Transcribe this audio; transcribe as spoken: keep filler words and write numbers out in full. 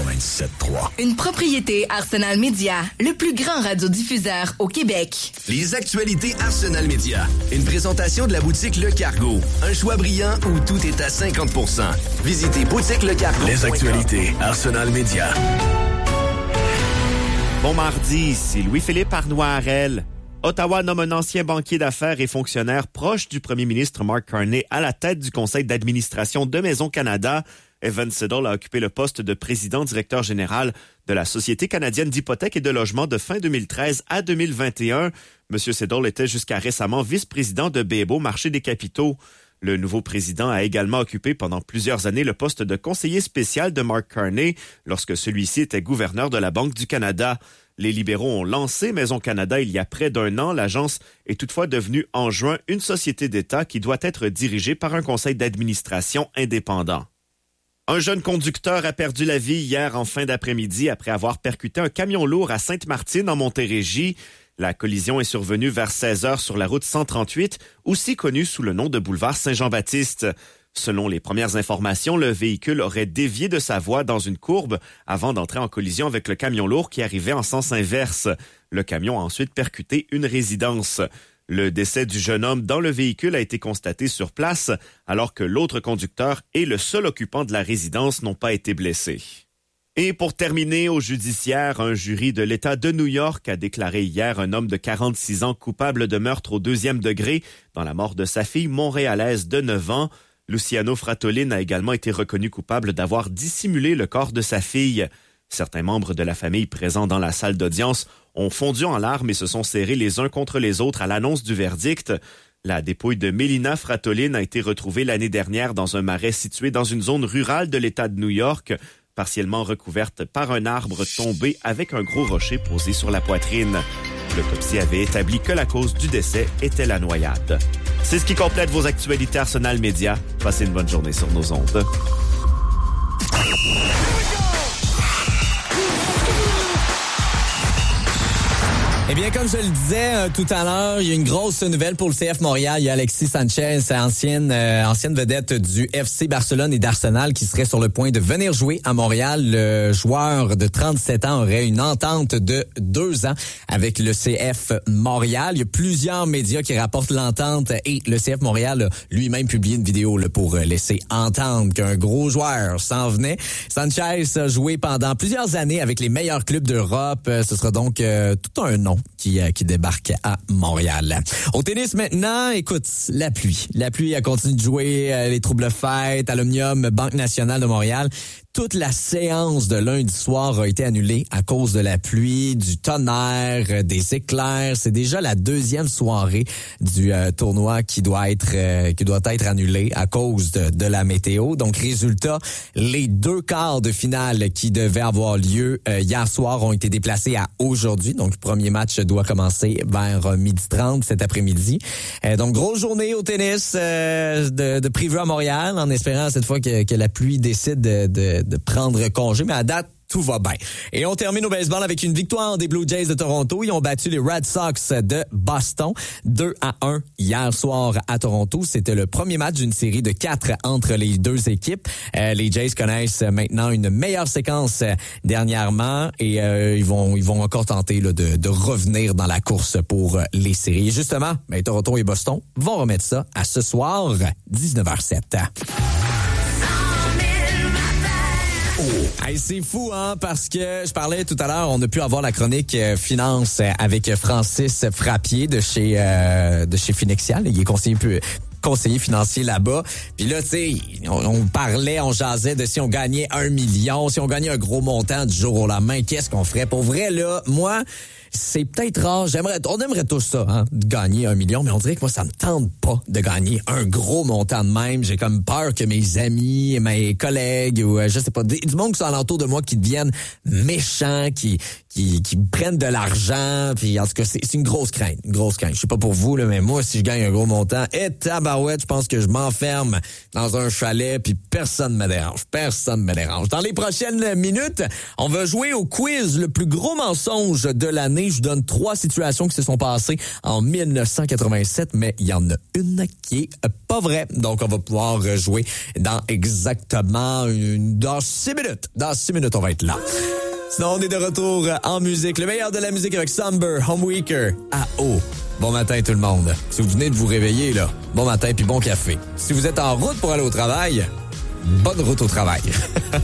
quatre-vingt-dix-sept trois. Une propriété Arsenal Média, le plus grand radiodiffuseur au Québec. Les actualités Arsenal Média. Une présentation de la boutique Le Cargo. Un choix brillant où tout est à cinquante pour cent. Visitez boutique le cargo. Les actualités Arsenal Média. Bon mardi, ici Louis-Philippe Arnois-Harel. Ottawa nomme un ancien banquier d'affaires et fonctionnaire proche du premier ministre Mark Carney à la tête du conseil d'administration de Maison Canada. Evan Siddall a occupé le poste de président-directeur général de la Société canadienne d'hypothèques et de logement de fin deux mille treize à deux mille vingt et un. Monsieur Siddall était jusqu'à récemment vice-président de B M O Marché des capitaux. Le nouveau président a également occupé pendant plusieurs années le poste de conseiller spécial de Mark Carney lorsque celui-ci était gouverneur de la Banque du Canada. Les libéraux ont lancé Maison Canada il y a près d'un an. L'agence est toutefois devenue en juin une société d'État qui doit être dirigée par un conseil d'administration indépendant. Un jeune conducteur a perdu la vie hier en fin d'après-midi après avoir percuté un camion lourd à Sainte-Martine en Montérégie. La collision est survenue vers seize heures sur la route cent trente-huit, aussi connue sous le nom de boulevard Saint-Jean-Baptiste. Selon les premières informations, le véhicule aurait dévié de sa voie dans une courbe avant d'entrer en collision avec le camion lourd qui arrivait en sens inverse. Le camion a ensuite percuté une résidence. Le décès du jeune homme dans le véhicule a été constaté sur place, alors que l'autre conducteur et le seul occupant de la résidence n'ont pas été blessés. Et pour terminer, au judiciaire, un jury de l'État de New York a déclaré hier un homme de quarante-six ans coupable de meurtre au deuxième degré dans la mort de sa fille montréalaise de neuf ans. Luciano Fratolin a également été reconnu coupable d'avoir dissimulé le corps de sa fille. Certains membres de la famille présents dans la salle d'audience ont fondu en larmes et se sont serrés les uns contre les autres à l'annonce du verdict. La dépouille de Mélina Fratolin a été retrouvée l'année dernière dans un marais situé dans une zone rurale de l'État de New York, partiellement recouverte par un arbre tombé avec un gros rocher posé sur la poitrine. L'autopsie avait établi que la cause du décès était la noyade. C'est ce qui complète vos actualités Arsenal Média. Passez une bonne journée sur nos ondes. Eh bien, comme je le disais euh, tout à l'heure, il y a une grosse nouvelle pour le C F Montréal. Il y a Alexis Sanchez, ancienne euh, ancienne vedette du F C Barcelone et d'Arsenal, qui serait sur le point de venir jouer à Montréal. Le joueur de trente-sept ans aurait une entente de deux ans avec le C F Montréal. Il y a plusieurs médias qui rapportent l'entente et le C F Montréal a lui-même publié une vidéo là, pour laisser entendre qu'un gros joueur s'en venait. Sanchez a joué pendant plusieurs années avec les meilleurs clubs d'Europe. Ce sera donc euh, tout un nom qui, euh, qui débarque à Montréal. Au tennis maintenant, écoute, la pluie. La pluie a continué de jouer, euh, les troubles fêtes à l'Omnium Banque Nationale de Montréal. Toute la séance de lundi soir a été annulée à cause de la pluie, du tonnerre, des éclairs. C'est déjà la deuxième soirée du euh, tournoi qui doit être euh, qui doit être annulée à cause de, de la météo. Donc, résultat, les deux quarts de finale qui devaient avoir lieu euh, hier soir ont été déplacés à aujourd'hui. Donc, le premier match doit commencer vers midi trente cet après-midi. Euh, donc, grosse journée au tennis euh, de, de prévu à Montréal, en espérant cette fois que, que la pluie décide de, de de prendre congé, mais à date, tout va bien. Et on termine au baseball avec une victoire des Blue Jays de Toronto. Ils ont battu les Red Sox de Boston deux à un hier soir à Toronto. C'était le premier match d'une série de quatre entre les deux équipes. Euh, les Jays connaissent maintenant une meilleure séquence dernièrement et euh, ils vont ils vont encore tenter là, de, de revenir dans la course pour les séries. Et justement, ben, Toronto et Boston vont remettre ça à ce soir, dix-neuf heures sept. Hey, c'est fou, hein, parce que je parlais tout à l'heure, on a pu avoir la chronique euh, finance avec Francis Frappier de chez euh, de chez Finexial. Il est conseiller conseiller financier là-bas. Puis là, tu sais, on, on parlait, on jasait de si on gagnait un million, si on gagnait un gros montant du jour au lendemain, qu'est-ce qu'on ferait? Pour vrai, là, moi, c'est peut-être rare. J'aimerais, on aimerait tous ça, hein, de gagner un million, mais on dirait que moi, ça me tente pas de gagner un gros montant de même. J'ai comme peur que mes amis, mes collègues, ou je sais pas, du monde qui sont alentour de moi qui deviennent méchants, qui qui qui prennent de l'argent. Puis en tout cas, c'est, c'est une grosse crainte, une grosse crainte. Je sais pas pour vous, là, mais moi, si je gagne un gros montant, et tabarouette, je pense que je m'enferme dans un chalet, puis personne me dérange. Personne me dérange. Dans les prochaines minutes, on va jouer au quiz le plus gros mensonge de l'année. donner. Je vous donne trois situations qui se sont passées en mille neuf cent quatre-vingt-sept, mais il y en a une qui est pas vraie. Donc, on va pouvoir jouer dans exactement une, dans six minutes. Dans six minutes, on va être là. Sinon, on est de retour en musique. Le meilleur de la musique avec Somber, Homeweaker, A O. Bon matin tout le monde. Si vous venez de vous réveiller, là, bon matin puis bon café. Si vous êtes en route pour aller au travail, bonne route au travail.